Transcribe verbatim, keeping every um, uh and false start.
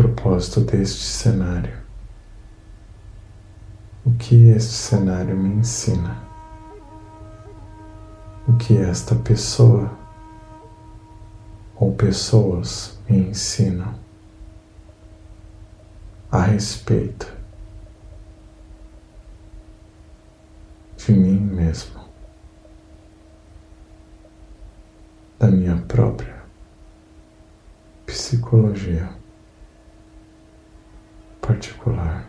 propósito deste cenário? O que este cenário me ensina? O que esta pessoa ou pessoas me ensinam a respeito de mim mesmo, da minha própria psicologia particular.